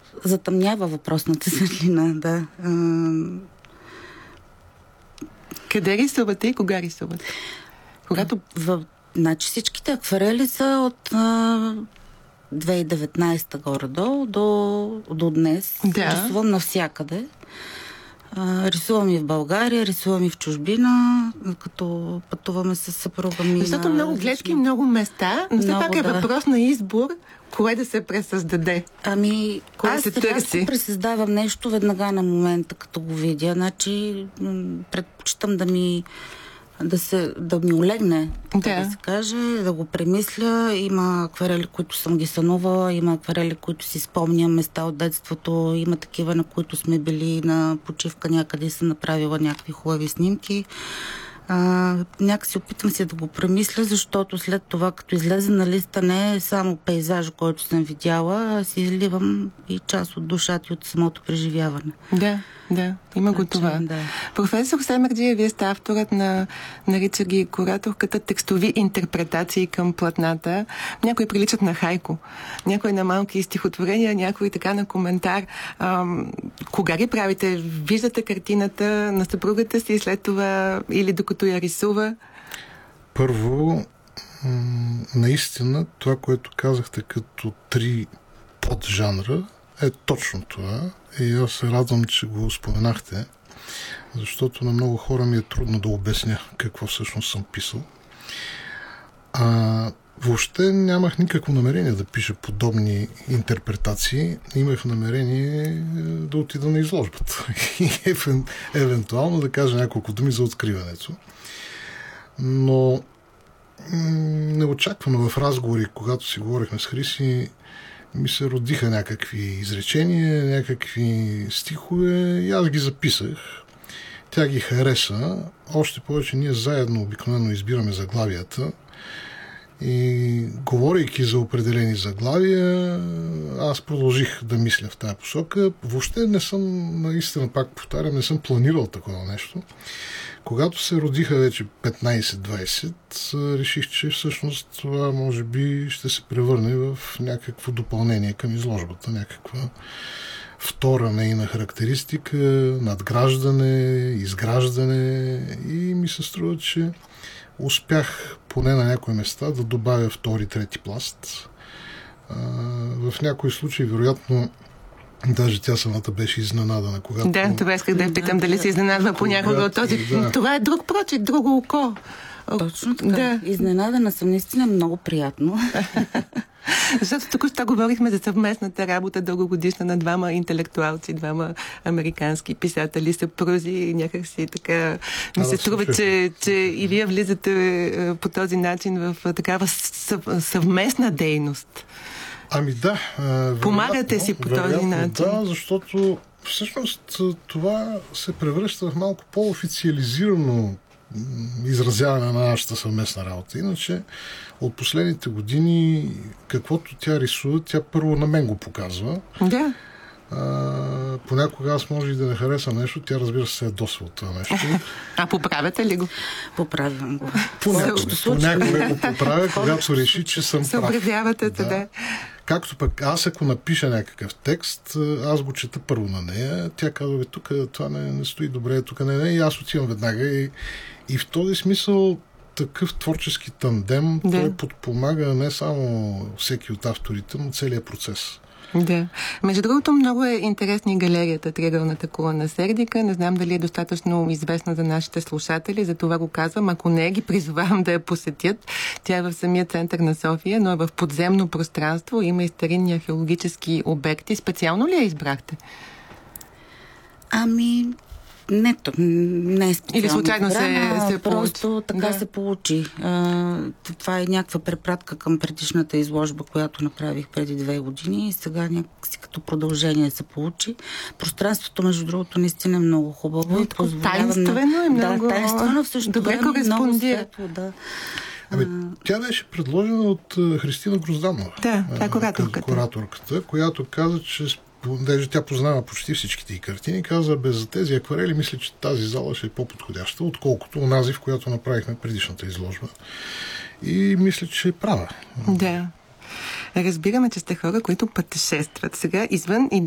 затъмнява въпросната светлина, да. Къде рисувате и кога рисувате? Когато... Значи всичките акварели са от 2019 горе-долу до днес. Да. Рисувам навсякъде. Рисувам и в България, рисувам и в чужбина, като пътуваме с съпруга ми. Защото много гледки, много места, но все пак е въпрос на избор, кое да се пресъздаде. Аз се пресъздавам нещо веднага на момента, като го видя. Значи, предпочитам да ми олегне, да се каже, да го премисля. Има акварели, които съм ги сънувала, има акварели, които си спомням, места от детството, има такива, на които сме били на почивка някъде и съм направила някакви хубави снимки. Някакси опитвам се да го премисля, защото след това, като излезе на листа, не е само пейзаж, който съм видяла, а си изливам и част от душата и от самото преживяване. Да, има го това. Да. Професор Семерджиев, вие сте авторът на нарича ги кураторката текстови интерпретации към платната. Някои приличат на хайко, някои на малки стихотворения, някои така на коментар. Кога ги правите? Виждате картината на съпругата си след това или докато я рисува? Първо, наистина това, което казахте като 3 поджанра, е точно това. И аз се радвам, че го споменахте, защото на много хора ми е трудно да обясня какво всъщност съм писал. Въобще нямах никакво намерение да пиша подобни интерпретации. Имах намерение да отида на изложбата и евентуално да кажа няколко думи за откриването. Но неочаквано в разговори, когато си говорихме с Хриси, ми се родиха някакви изречения, някакви стихове и аз ги записах. Тя ги хареса. Още повече ние заедно обикновено избираме заглавията и говорейки за определени заглавия, аз продължих да мисля в тази посока. Въобще не съм, наистина пак повтарям, не съм планирал такова нещо. Когато се родиха вече 15-20, реших, че всъщност това може би ще се превърне в някакво допълнение към изложбата, някаква втора нейна характеристика, надграждане, изграждане и ми се струва, че успях поне на някои места да добавя втори, трети пласт. В някои случаи, вероятно, даже тя самата беше изненадана, когато... Да, това исках да я питам, дали се изненадва понякога от този... Да. Това е друг прочит, друго око. Точно така. Да. Изненадана съм, наистина много приятно. Защото току-що говорихме за съвместната работа дългогодишна на двама интелектуалци, двама американски писатели, съпрузи. Някак си така ми се струва, че и вие влизате по този начин в такава съвместна дейност. Да. Помагате си по този начин. Да, защото всъщност това се превръща в малко по-официализирано изразяване на нашата съвместна работа. Иначе от последните години каквото тя рисува, тя първо на мен го показва. Да. Понякога аз може и да не хареса нещо, тя разбира се ядосва от това нещо. Поправяте ли го? Поправям го. Понякога го поправя, когато реши, че съм прав. Съобразявате, да. Както пък аз, ако напиша някакъв текст, аз го чета първо на нея, тя казва, тук това не стои добре, тук не, и аз отивам веднага. И в този смисъл такъв творчески тандем, той подпомага не само всеки от авторите, но целият процес. Да. Между другото, много е интересна и галерията Триъгълната кула на Сердика. Не знам дали е достатъчно известна за нашите слушатели, за това го казвам. Ако не, ги призовавам да я посетят. Тя е в самия център на София, но е в подземно пространство. Има и старинни археологически обекти. Специално ли я избрахте? Не е специално. Или случайно се просто така се получи. Това е някаква препратка към предишната изложба, която направих преди 2 години и сега някакси като продължение се получи. Пространството, между другото, наистина е много хубаво. Таинствено е много... Да, таинствено, всъщност добре кореспондира. Тя беше предложена от Христина Грозданова. Да, кураторката, която каза, че понеже тя познава почти всичките й картини, каза, без тези акварели, мисля, че тази зала ще е по-подходяща, отколкото онази, в която направихме предишната изложба. И мисля, че е права. Да. Разбираме, че сте хора, които пътешестват. Сега, извън